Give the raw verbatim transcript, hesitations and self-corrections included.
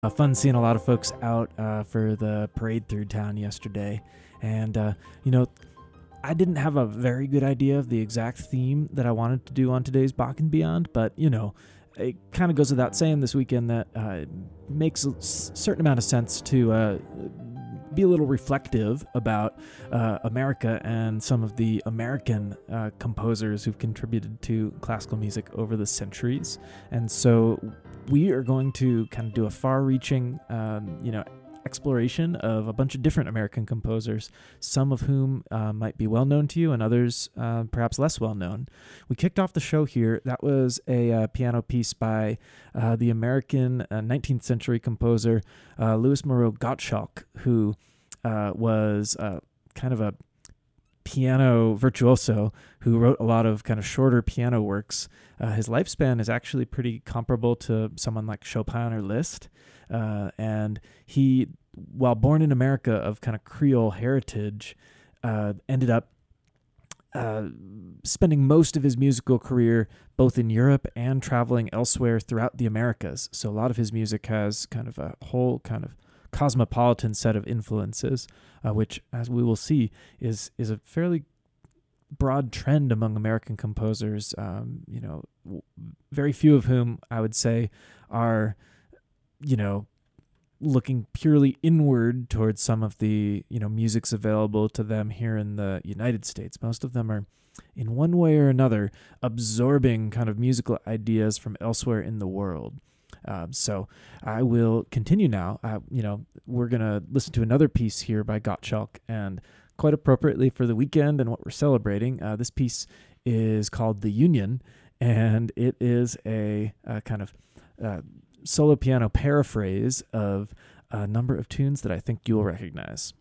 Uh, fun seeing a lot of folks out uh, for the parade through town yesterday. And, uh, you know, I didn't have a very good idea of the exact theme that I wanted to do on today's Bach and Beyond, but, you know, it kind of goes without saying this weekend that uh, it makes a certain amount of sense to uh, be a little reflective about uh, America and some of the American uh, composers who've contributed to classical music over the centuries. And so we are going to kind of do a far-reaching, um, you know, exploration of a bunch of different American composers, some of whom uh, might be well known to you and others uh, perhaps less well known. We kicked off the show here. That was a uh, piano piece by uh, the American uh, nineteenth century composer uh, Louis Moreau Gottschalk, who uh, was uh, kind of a piano virtuoso who wrote a lot of kind of shorter piano works. Uh, his lifespan is actually pretty comparable to someone like Chopin or Liszt. Uh, and he, while born in America of kind of Creole heritage, uh, ended up uh, spending most of his musical career both in Europe and traveling elsewhere throughout the Americas. So a lot of his music has kind of a whole kind of cosmopolitan set of influences, uh, which, as we will see, is is a fairly broad trend among American composers. Um, you know, w- very few of whom I would say are, you know, looking purely inward towards some of the, you know, musics available to them here in the United States. Most of them are, in one way or another, absorbing kind of musical ideas from elsewhere in the world. Um, so I will continue now. Uh, you know, we're going to listen to another piece here by Gottschalk, and quite appropriately for the weekend and what we're celebrating, uh, this piece is called The Union, and it is a, a kind of uh, solo piano paraphrase of a number of tunes that I think you'll recognize.